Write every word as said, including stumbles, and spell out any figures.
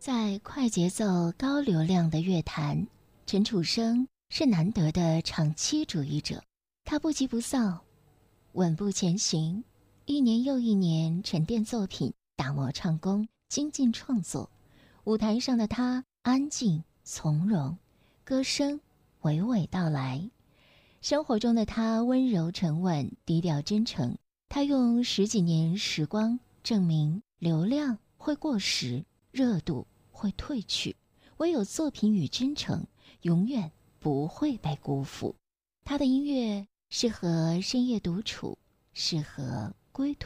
在快节奏、高流量的乐坛，陈楚生是难得的长期主义者。他不急不躁，稳步前行，一年又一年沉淀作品，打磨唱功，精进创作。舞台上的他安静从容，歌声娓娓道来；生活中的他温柔沉稳，低调真诚。他用十几年时光证明，流量会过时，热度会褪去，唯有作品与真诚永远不会被辜负。他的音乐适合深夜独处，适合归途。